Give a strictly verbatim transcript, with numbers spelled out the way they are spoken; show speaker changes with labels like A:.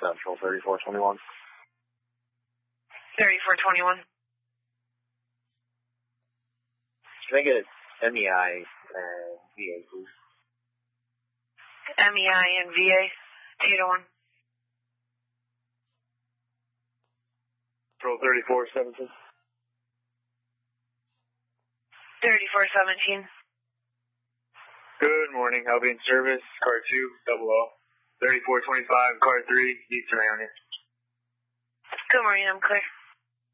A: Central, thirty-four twenty-one.
B: thirty-four twenty-one.
A: Can I get M E I and V A, please?
B: M E I and V A, two to one.
A: Control thirty-four seventeen.
B: thirty-four seventeen.
A: Good morning, I'll be in service, car two, double O. thirty-four twenty-five, car three, Eastern Ionia.
B: Good morning, I'm clear.